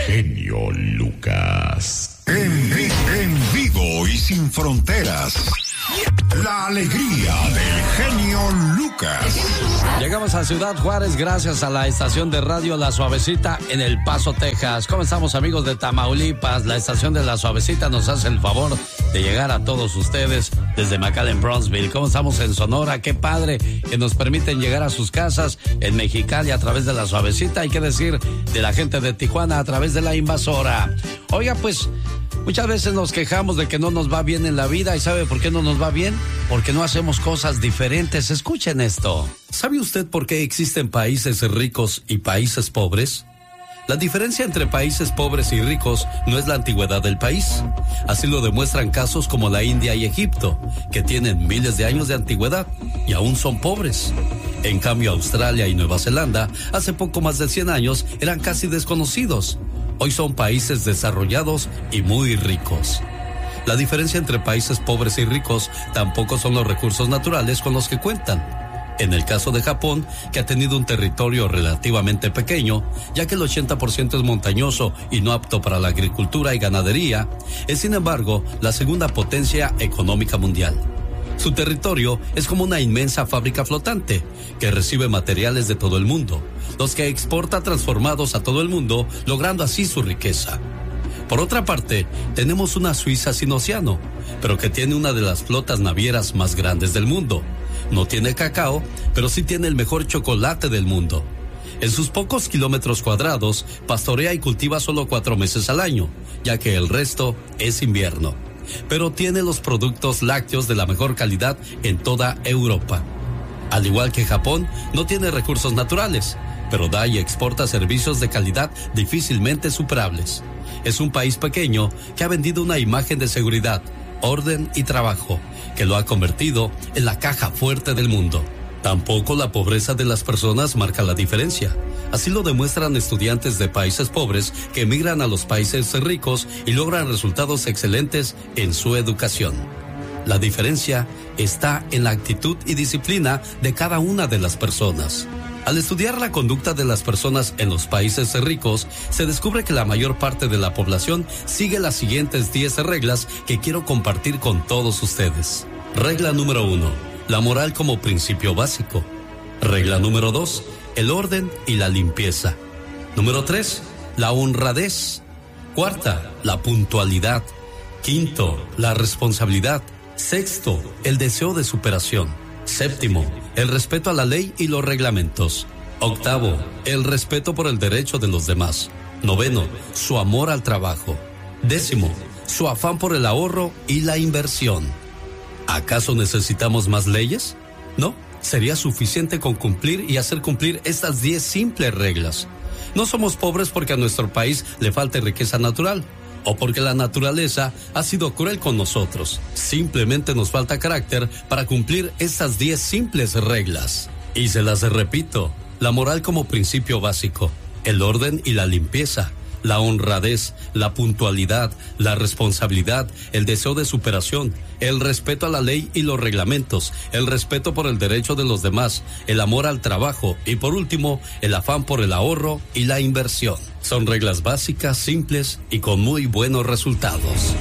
Genio Lucas. En vivo y sin fronteras. La alegría del genio Lucas. Llegamos a Ciudad Juárez gracias a la estación de radio La Suavecita en El Paso, Texas. ¿Cómo estamos, amigos de Tamaulipas? La estación de La Suavecita nos hace el favor de llegar a todos ustedes desde McAllen, Bronzeville. ¿Cómo estamos en Sonora? Qué padre que nos permiten llegar a sus casas en Mexicali a través de La Suavecita. Hay que decir de la gente de Tijuana a través de La Invasora. Oiga, pues muchas veces nos quejamos de que no nos va bien en la vida. ¿Y sabe por qué no nos va bien? Porque no hacemos cosas diferentes. Escuchen esto. ¿Sabe usted por qué existen países ricos y países pobres? La diferencia entre países pobres y ricos no es la antigüedad del país. Así lo demuestran casos como la India y Egipto, que tienen miles de años de antigüedad y aún son pobres. En cambio, Australia y Nueva Zelanda, hace poco más de 100 años, eran casi desconocidos. Hoy son países desarrollados y muy ricos. La diferencia entre países pobres y ricos tampoco son los recursos naturales con los que cuentan. En el caso de Japón, que ha tenido un territorio relativamente pequeño, ya que el 80% es montañoso y no apto para la agricultura y ganadería, es sin embargo la segunda potencia económica mundial. Su territorio es como una inmensa fábrica flotante que recibe materiales de todo el mundo, los que exporta transformados a todo el mundo, logrando así su riqueza. Por otra parte, tenemos una Suiza sin océano, pero que tiene una de las flotas navieras más grandes del mundo. No tiene cacao, pero sí tiene el mejor chocolate del mundo. En sus pocos kilómetros cuadrados, pastorea y cultiva solo 4 meses al año, ya que el resto es invierno. Pero tiene los productos lácteos de la mejor calidad en toda Europa. Al igual que Japón, no tiene recursos naturales, pero da y exporta servicios de calidad difícilmente superables. Es un país pequeño que ha vendido una imagen de seguridad, orden y trabajo, que lo ha convertido en la caja fuerte del mundo. Tampoco la pobreza de las personas marca la diferencia. Así lo demuestran estudiantes de países pobres que emigran a los países ricos y logran resultados excelentes en su educación. La diferencia está en la actitud y disciplina de cada una de las personas. Al estudiar la conducta de las personas en los países ricos, se descubre que la mayor parte de la población sigue las siguientes 10 reglas que quiero compartir con todos ustedes. Regla número 1. La moral como principio básico. Regla número 2. El orden y la limpieza. Número 3. La honradez. Cuarta, la puntualidad. Quinto, la responsabilidad. Sexto, el deseo de superación. Séptimo, el respeto a la ley y los reglamentos. Octavo, el respeto por el derecho de los demás. Noveno, su amor al trabajo. Décimo, su afán por el ahorro y la inversión. ¿Acaso necesitamos más leyes? No, sería suficiente con cumplir y hacer cumplir estas 10 simples reglas. No somos pobres porque a nuestro país le falte riqueza natural, o porque la naturaleza ha sido cruel con nosotros. Simplemente nos falta carácter para cumplir estas 10 simples reglas. Y se las repito: la moral como principio básico, el orden y la limpieza, la honradez, la puntualidad, la responsabilidad, el deseo de superación, el respeto a la ley y los reglamentos, el respeto por el derecho de los demás, el amor al trabajo y, por último, el afán por el ahorro y la inversión. Son reglas básicas, simples y con muy buenos resultados.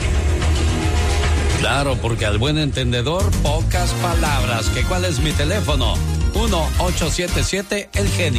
Claro, porque al buen entendedor, pocas palabras. ¿Cuál es mi teléfono? 1-877-EL-GENIO.